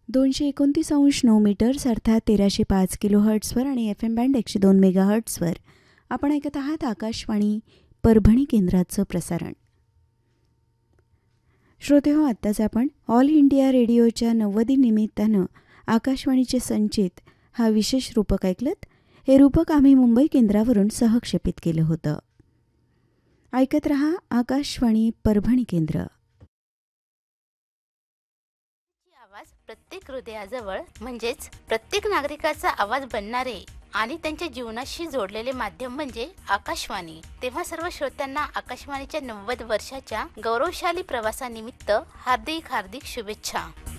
229.9 metres अर्थात 1305 kilo हर्ट्सवर आणि FM band 102 mega हर्ट्सवर आपण ऐकत आहात आकाशवाणी परभणी केंद्राचं प्रसारण. श्रोते हो, आत्ताच आपण ऑल इंडिया रेडिओच्या 90 निमित्तानं आकाशवाणीचे संचित हा विशेष रूपक ऐकलत. हे रूपक आम्ही मुंबई केंद्रावरून सहक्षेपित केलं होतं. ऐकत रहा आकाशवाणी परभणी केंद्र. आवाज प्रत्येक हृदयाजवळ म्हणजेच प्रत्येक नागरिकाचा आवाज बनणारे आणि त्यांच्या जीवनाशी जोडलेले माध्यम म्हणजे आकाशवाणी. तेव्हा सर्व श्रोत्यांना आकाशवाणीच्या 90 वर्षाच्या गौरवशाली प्रवासानिमित्त हार्दिक शुभेच्छा.